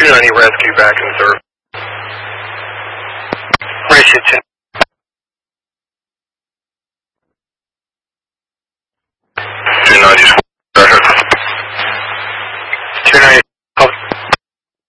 I need rescue back in the service. Ratio 10.